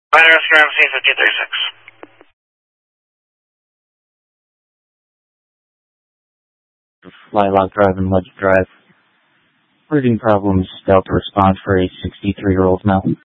Minor Oscar MC 1536. Lilac Drive and Ledge Drive. Routing problems, Delta response for a 63-year-old male.